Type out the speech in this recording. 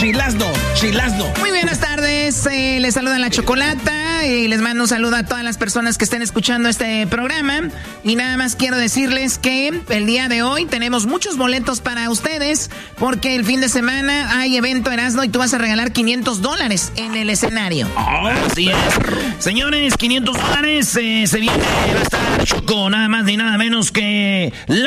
Chilazno. Muy buenas tardes, les saluda La Chocolata y les mando un saludo a todas las personas que estén escuchando este programa. Y nada más quiero decirles que el día de hoy tenemos muchos boletos para ustedes porque el fin de semana hay evento Erasmo y tú vas a regalar $500 en el escenario. Así es. Señores, $500 se viene, va a estar Choco, nada más ni nada menos que